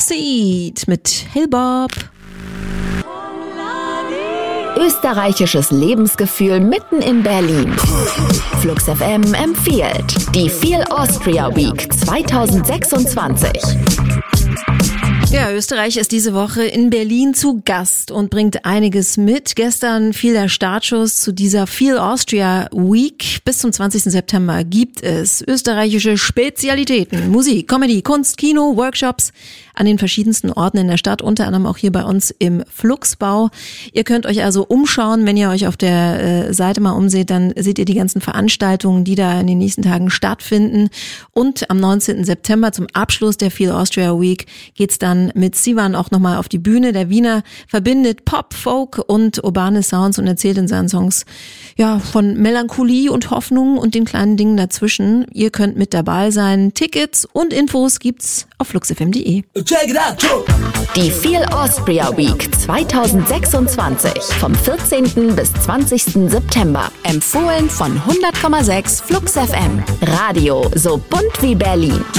Seed mit Hey Bob. Österreichisches Lebensgefühl mitten in Berlin. Flux FM empfiehlt die Feel Austria Week 2026. Ja, Österreich ist diese Woche in Berlin zu Gast und bringt einiges mit. Gestern fiel der Startschuss zu dieser Feel Austria Week. Bis zum 20. September gibt es österreichische Spezialitäten. Musik, Comedy, Kunst, Kino, Workshops an den verschiedensten Orten in der Stadt, unter anderem auch hier bei uns im Fluxbau. Ihr könnt euch also umschauen, wenn ihr euch auf der Seite mal umseht, dann seht ihr die ganzen Veranstaltungen, die da in den nächsten Tagen stattfinden. Und am 19. September zum Abschluss der Feel Austria Week geht's dann mit Sivan auch nochmal auf die Bühne. Der Wiener verbindet Pop, Folk und urbane Sounds und erzählt in seinen Songs ja von Melancholie und Hoffnung und den kleinen Dingen dazwischen. Ihr könnt mit dabei sein. Tickets und Infos gibt's auf fluxfm.de. Die Feel Austria Week 2026 vom 14. bis 20. September. Empfohlen von 100,6 Flux FM. Radio so bunt wie Berlin.